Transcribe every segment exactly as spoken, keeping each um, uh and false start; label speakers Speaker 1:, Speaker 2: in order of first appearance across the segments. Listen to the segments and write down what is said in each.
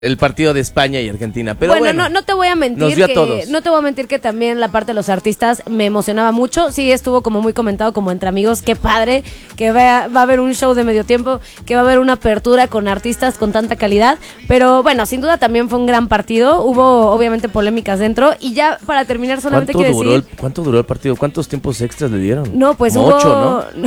Speaker 1: el partido de España y Argentina, pero bueno,
Speaker 2: bueno no, no te voy a mentir
Speaker 1: nos dio
Speaker 2: que
Speaker 1: a todos.
Speaker 2: no te voy a mentir que también la parte de los artistas me emocionaba mucho. Sí, estuvo como muy comentado como entre amigos, qué padre que va, va a haber un show de medio tiempo, que va a haber una apertura con artistas con tanta calidad, pero bueno, sin duda también fue un gran partido. Hubo obviamente polémicas dentro y ya para terminar solamente quiero
Speaker 1: duró
Speaker 2: decir
Speaker 1: el, ¿Cuánto duró el partido? ¿Cuántos tiempos extras le dieron?
Speaker 2: No, pues
Speaker 1: Como
Speaker 2: hubo
Speaker 1: ocho, ¿no?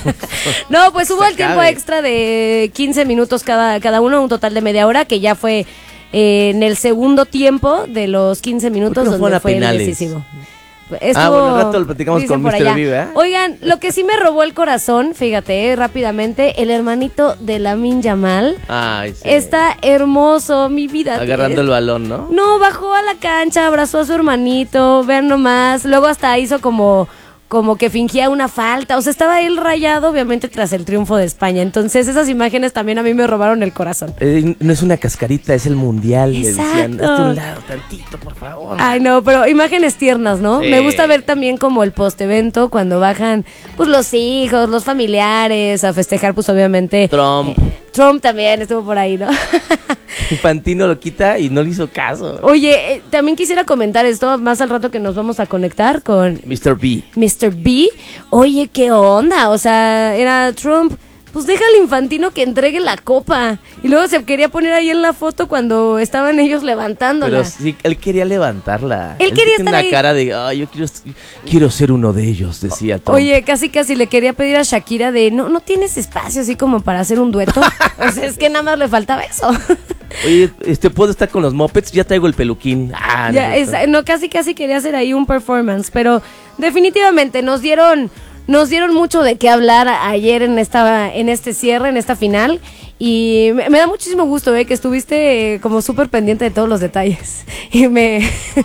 Speaker 2: No, pues hubo
Speaker 1: Se
Speaker 2: el tiempo
Speaker 1: acabe.
Speaker 2: extra de quince minutos cada, cada uno, un total de media hora, que ya fue eh, en el segundo tiempo de los quince minutos
Speaker 1: no
Speaker 2: donde fue el
Speaker 1: penales?
Speaker 2: decisivo.
Speaker 1: Estuvo, ah, bueno, al rato lo platicamos con mister V, ¿eh?
Speaker 2: Oigan, lo que sí me robó el corazón, fíjate, eh, rápidamente, el hermanito de Lamine Yamal.
Speaker 1: Ay, sí.
Speaker 2: Está hermoso, mi vida.
Speaker 1: Agarrando el balón, ¿no?
Speaker 2: No, bajó a la cancha, abrazó a su hermanito, vean nomás. Luego hasta hizo como... como que fingía una falta, o sea, estaba él rayado, obviamente, tras el triunfo de España. Entonces, esas imágenes también a mí me robaron el corazón.
Speaker 1: Eh, no es una cascarita, es el mundial.
Speaker 2: Exacto.
Speaker 1: Le decían, hazte un lado tantito, por favor.
Speaker 2: Ay, no, pero imágenes tiernas, ¿no?
Speaker 1: Sí.
Speaker 2: Me gusta ver también como el post-evento, cuando bajan, pues, los hijos, los familiares, a festejar, pues, obviamente.
Speaker 1: Trump.
Speaker 2: Eh, Trump también estuvo por ahí, ¿no?
Speaker 1: Infantino lo quita y no le hizo caso.
Speaker 2: Oye, eh, también quisiera comentar esto más al rato que nos vamos a conectar con
Speaker 1: mister V.
Speaker 2: mister V. Oye, ¿qué onda? O sea, era Trump. Pues deja al Infantino que entregue la copa. Y luego se quería poner ahí en la foto cuando estaban ellos levantándola.
Speaker 1: Pero sí, él quería levantarla.
Speaker 2: Él, él quería
Speaker 1: tiene
Speaker 2: estar
Speaker 1: una
Speaker 2: ahí.
Speaker 1: cara de, ay, yo quiero, quiero ser uno de ellos, decía Trump.
Speaker 2: Oye, casi casi le quería pedir a Shakira de, no, no tienes espacio así como para hacer un dueto. O sea, es que nada más le faltaba eso.
Speaker 1: Oye, este, ¿puedo estar con los Muppets? Ya traigo el peluquín. Ah,
Speaker 2: ya,
Speaker 1: no,
Speaker 2: es, no, casi casi quería hacer ahí un performance, pero definitivamente nos dieron... Nos dieron mucho de qué hablar ayer en esta en este cierre, en esta final. Y me, me da muchísimo gusto, ¿eh? Que estuviste eh, como súper pendiente de todos los detalles. Y me...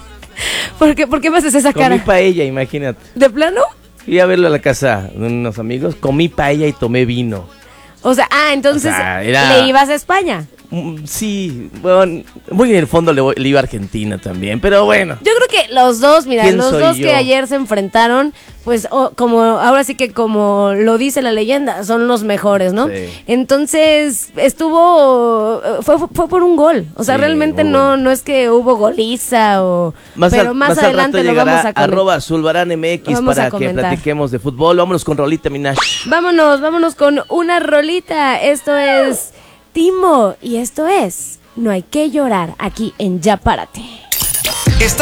Speaker 2: ¿Por qué, ¿Por qué me haces esa cara?
Speaker 1: Comí paella, imagínate.
Speaker 2: ¿De plano?
Speaker 1: Fui a verlo a la casa de unos amigos, comí paella y tomé vino.
Speaker 2: O sea, ah, entonces
Speaker 1: O sea, era-
Speaker 2: le ibas a España.
Speaker 1: Mm, Sí, bueno, muy en el fondo le, voy- le iba a Argentina también, pero bueno.
Speaker 2: Yo creo que los dos, mira,
Speaker 1: ¿Quién
Speaker 2: los
Speaker 1: soy
Speaker 2: dos
Speaker 1: yo?
Speaker 2: que ayer se enfrentaron, pues oh, como ahora sí que como lo dice la leyenda, son los mejores, ¿no?
Speaker 1: Sí.
Speaker 2: Entonces estuvo, fue, fue por un gol, o sea,
Speaker 1: Sí,
Speaker 2: realmente
Speaker 1: muy
Speaker 2: no
Speaker 1: bueno.
Speaker 2: no es que hubo goliza o,
Speaker 1: Más
Speaker 2: pero
Speaker 1: al,
Speaker 2: más,
Speaker 1: más al
Speaker 2: adelante
Speaker 1: rato
Speaker 2: lo
Speaker 1: llegará
Speaker 2: vamos a comentar.
Speaker 1: arroba Zulbarán M X
Speaker 2: Vamos a
Speaker 1: para que
Speaker 2: comentar.
Speaker 1: platiquemos de fútbol. Vámonos con Rolita Minash.
Speaker 2: Vámonos, vámonos con una rolita. Esto es Timo y esto es No hay que llorar aquí en Ya Párate.
Speaker 3: Está